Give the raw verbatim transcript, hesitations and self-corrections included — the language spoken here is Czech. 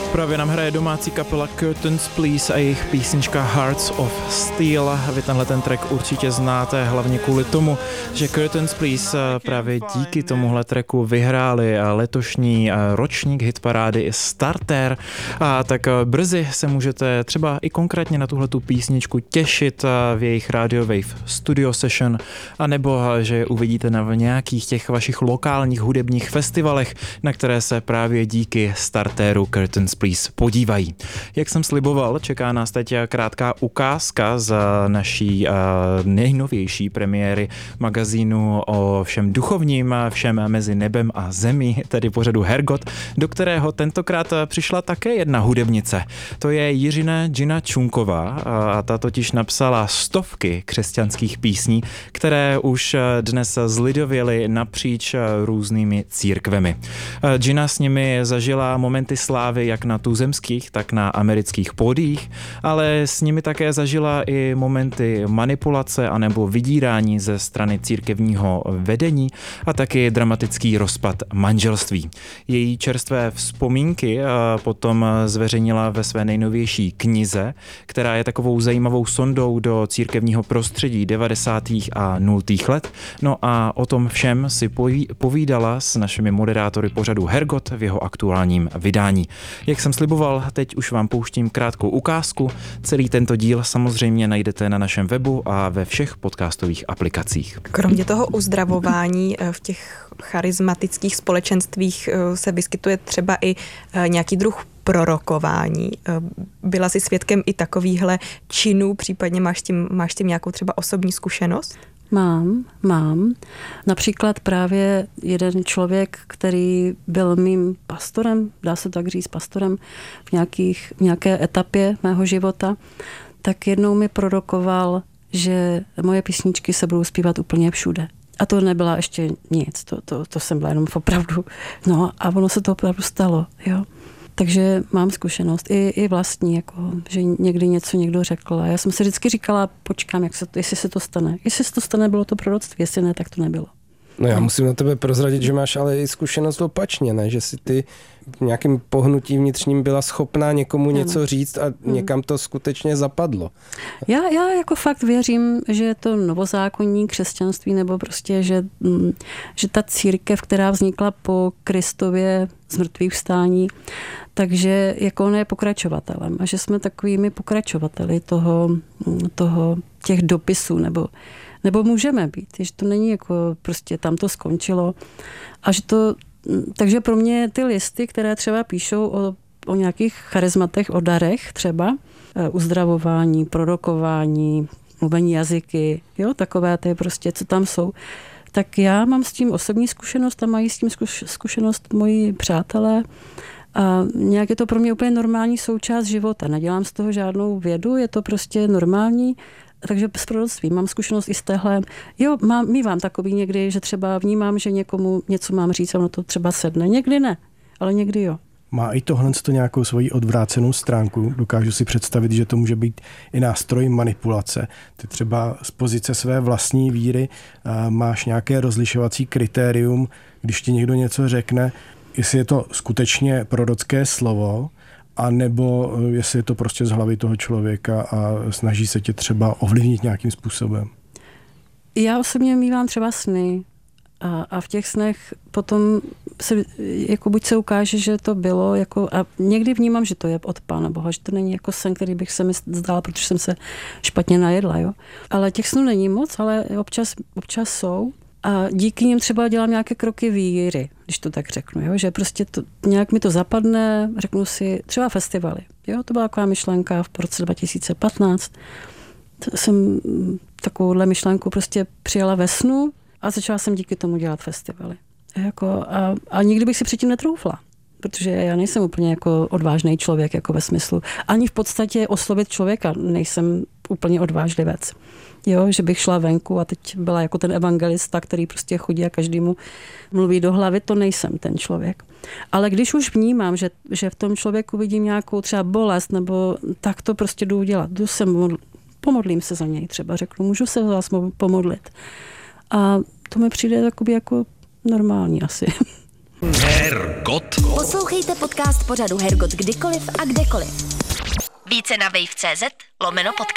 Právě nám hraje domácí kapela Curtains Please a jejich písnička Hearts of Steel. Vy tenhle ten track určitě znáte, hlavně kvůli tomu, že Curtains Please právě díky tomuhle tracku vyhráli letošní ročník hitparády Starter. A tak brzy se můžete třeba i konkrétně na tuhletu písničku těšit v jejich Radio Wave Studio Session, anebo že je uvidíte na nějakých těch vašich lokálních hudebních festivalech, na které se právě díky Starteru Curtains Please podívají. Jak jsem sliboval, čeká nás teď krátká ukázka z naší nejnovější premiéry magazínu o všem duchovním, všem mezi nebem a zemí, tedy pořadu Hergot, do kterého tentokrát přišla také jedna hudebnice. To je Jiřina Gina Čunková a ta totiž napsala stovky křesťanských písní, které už dnes zlidověly napříč různými církvemi. Gina s nimi zažila momenty slávy jak na tuzemských, tak na amerických pódiích, ale s nimi také zažila i momenty manipulace anebo vydírání ze strany církevního vedení a taky dramatický rozpad manželství. Její čerstvé vzpomínky potom zveřejnila ve své nejnovější knize, která je takovou zajímavou sondou do církevního prostředí devadesátých a nultých let. No a o tom všem si povídala s našimi moderátory pořadu Hergot v jeho aktuálním vydání. Jak jsem sliboval, teď už vám pouštím krátkou ukázku. Celý tento díl samozřejmě najdete na našem webu a ve všech podcastových aplikacích. Kromě toho uzdravování v těch charismatických společenstvích se vyskytuje třeba i nějaký druh prorokování. Byla jsi svědkem i takovýchhle činů, případně máš tím, máš tím nějakou třeba osobní zkušenost? Mám, mám. Například právě jeden člověk, který byl mým pastorem, dá se tak říct pastorem, v, nějakých, v nějaké etapě mého života, tak jednou mi prorokoval, že moje písničky se budou zpívat úplně všude. A to nebyla ještě nic, to, to, to jsem byla jenom opravdu. No a ono se to opravdu stalo, jo. Takže mám zkušenost, i, i vlastní, jako, že někdy něco někdo řekl. A já jsem si vždycky říkala, počkám, jak se to, jestli se to stane. Jestli se to stane, bylo to proroctví, jestli ne, tak to nebylo. No já musím na tebe prozradit, že máš ale i zkušenost opačně, ne? Že si ty v nějakém pohnutí vnitřním byla schopná někomu něco říct a někam to skutečně zapadlo. Já, já jako fakt věřím, že je to novozákonní křesťanství, nebo prostě, že, že ta církev, která vznikla po Kristově zmrtvých vstání, takže jako on je pokračovatelem a že jsme takovými pokračovateli toho, toho těch dopisů, nebo Nebo můžeme být, že to není jako prostě tam to skončilo. A že to, takže pro mě ty listy, které třeba píšou o, o nějakých charizmatech, o darech třeba, uzdravování, prorokování, mluvení jazyky, jo, takové ty prostě, co tam jsou, tak já mám s tím osobní zkušenost a mají s tím zkušenost moji přátelé. A nějak je to pro mě úplně normální součást života. Nedělám z toho žádnou vědu, je to prostě normální. Takže s proroctvím mám zkušenost i z téhle. Jo, mám, mívám takový někdy, že třeba vnímám, že někomu něco mám říct a ono to třeba sedne. Někdy ne, ale někdy jo. Má i tohle nějakou svoji odvrácenou stránku. Dokážu si představit, že to může být i nástroj manipulace. Ty třeba z pozice své vlastní víry máš nějaké rozlišovací kritérium, když ti někdo něco řekne, jestli je to skutečně prorocké slovo, a nebo jestli je to prostě z hlavy toho člověka a snaží se tě třeba ovlivnit nějakým způsobem. Já osobně mívám třeba sny a, a v těch snech potom se, jako buď se ukáže, že to bylo, jako, a někdy vnímám, že to je od Pána Boha, že to není jako sen, který bych se mi zdala, protože jsem se špatně najedla, jo. Ale těch snů není moc, ale občas, občas jsou. A díky nim třeba dělám nějaké kroky víry, když to tak řeknu, jo? Že prostě to, nějak mi to zapadne, řeknu si, třeba festivaly. Jo? To byla taková myšlenka v roce dva tisíce patnáct. To jsem takovouhle myšlenku prostě přijala ve snu a začala jsem díky tomu dělat festivaly. Jako, a, a nikdy bych si předtím netroufla, protože já nejsem úplně jako odvážný člověk, jako ve smyslu. Ani v podstatě oslovit člověka nejsem úplně odvážlivec. Jo, že bych šla venku a teď byla jako ten evangelista, který prostě chodí a každému mluví do hlavy, to nejsem ten člověk. Ale když už vnímám, že, že v tom člověku vidím nějakou třeba bolest, nebo tak to prostě jdu udělat. Jdu se modl, pomodlím se za něj třeba, řeknu, můžu se vás pomodlit. A to mi přijde takový jako normální asi. Hergot. Poslouchejte podcast pořadu Hergot kdykoliv a kdekoliv. Více na wave tečka cz lomeno podcast.